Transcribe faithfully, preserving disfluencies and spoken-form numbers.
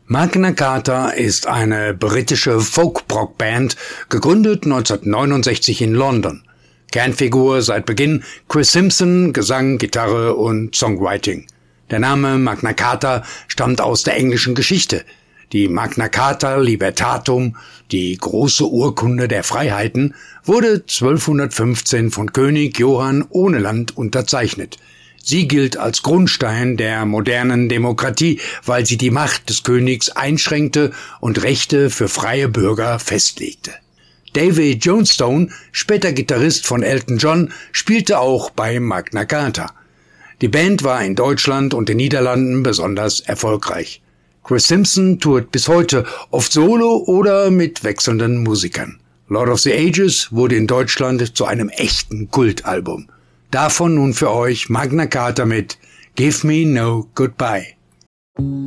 Magna Carta ist eine britische Folk-Prog-Band, gegründet neunzehnhundertneunundsechzig in London. Kernfigur seit Beginn Chris Simpson, Gesang, Gitarre und Songwriting. Der Name Magna Carta stammt aus der englischen Geschichte. Die Magna Carta Libertatum, die große Urkunde der Freiheiten, wurde zwölfhundertfünfzehn von König Johann Ohneland unterzeichnet. Sie gilt als Grundstein der modernen Demokratie, weil sie die Macht des Königs einschränkte und Rechte für freie Bürger festlegte. Davy Jones-Stone, später Gitarrist von Elton John, spielte auch bei Magna Carta. Die Band war in Deutschland und den Niederlanden besonders erfolgreich. Chris Simpson tourt bis heute, oft solo oder mit wechselnden Musikern. Lord of the Ages wurde in Deutschland zu einem echten Kultalbum. Davon nun für euch Magna Carta mit Give Me No Goodbye.